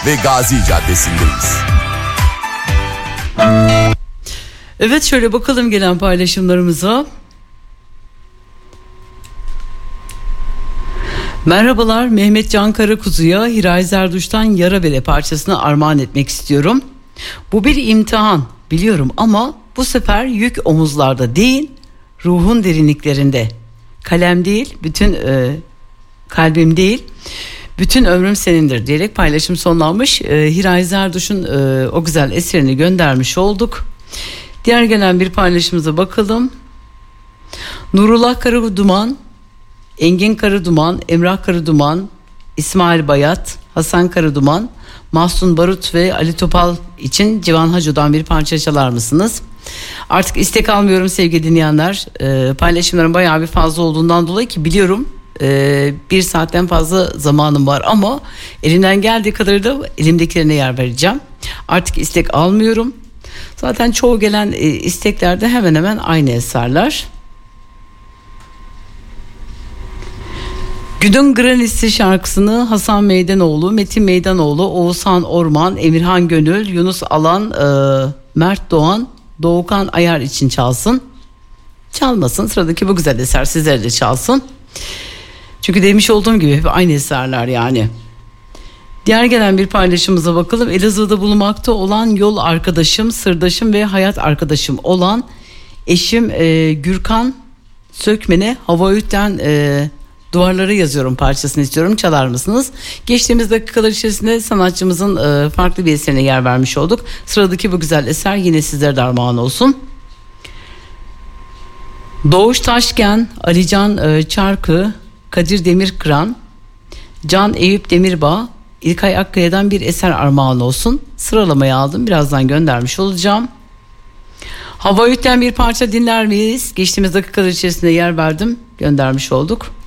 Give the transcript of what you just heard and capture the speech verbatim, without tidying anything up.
ve Gazi Caddesi'ndeyiz. Evet, şöyle bakalım gelen paylaşımlarımıza. Merhabalar, Mehmet Can Karakuzu'ya Hiray Zerduş'tan Yara Bere parçasını armağan etmek istiyorum. Bu bir imtihan biliyorum ama bu sefer yük omuzlarda değil, ruhun derinliklerinde. Kalem değil, bütün e, kalbim değil, bütün ömrüm senindir diyerek paylaşım sonlanmış. E, Hiray Zerduş'un e, o güzel eserini göndermiş olduk. Diğer gelen bir paylaşımıza bakalım. Nurullah Karaduman, Engin Karaduman, Emrah Karaduman, İsmail Bayat, Hasan Karaduman, Mahsun Barut ve Ali Topal için Civan Hacı'dan bir parça çalar mısınız? Artık istek almıyorum sevgili dinleyenler. Ee, paylaşımların bayağı bir fazla olduğundan dolayı ki biliyorum e, bir saatten fazla zamanım var ama elimden geldiği kadarıyla elimdekilerine yer vereceğim. Artık istek almıyorum. Zaten çoğu gelen e, isteklerde hemen hemen aynı eserler. Güdün Granisi şarkısını Hasan Meydanoğlu, Metin Meydanoğlu, Oğuzhan Orman, Emirhan Gönül, Yunus Alan, e, Mert Doğan, Doğukan Ayar için çalsın. Çalmasın. Sıradaki bu güzel eser sizlere de çalsın. Çünkü demiş olduğum gibi hep aynı eserler yani. Diğer gelen bir paylaşımıza bakalım. Elazığ'da bulunmakta olan yol arkadaşım, sırdaşım ve hayat arkadaşım olan eşim e, Gürkan Sökmen'e Hava Öğüt'ten e, Duvarlara yazıyorum parçasını istiyorum. Çalar mısınız? Geçtiğimiz dakikalar içerisinde sanatçımızın e, farklı bir eserine yer vermiş olduk. Sıradaki bu güzel eser yine sizlere de armağan olsun. Doğuş Taşken, Alican e, Çarkı, Kadir Demirkıran, Can Eyüp Demirbağ, İlkay Akkaya'dan bir eser armağan olsun. Sıralamayı aldım. Birazdan göndermiş olacağım. Hava Öğüt'ten bir parça dinler miyiz? Geçtiğimiz dakikalar içerisinde yer verdim. Göndermiş olduk.